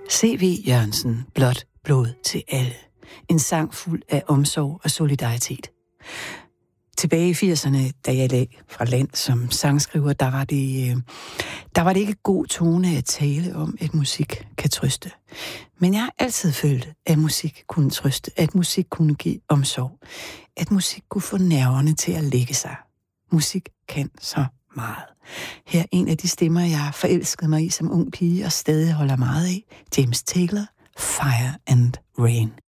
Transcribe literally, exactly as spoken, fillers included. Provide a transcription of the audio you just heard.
C V. Jørgensen, Blåt blod til alle. En sang fuld af omsorg og solidaritet. Tilbage i firserne, da jeg lagde fra land som sangskriver, der var det, der var det ikke god tone at tale om, at musik kan trøste. Men jeg har altid følt, at musik kunne trøste, at musik kunne give omsorg, at musik kunne få nerverne til at lægge sig. Musik kan så meget. Her er en af de stemmer, jeg forelskede mig i som ung pige og stadig holder meget af. James Taylor, Fire and Rain.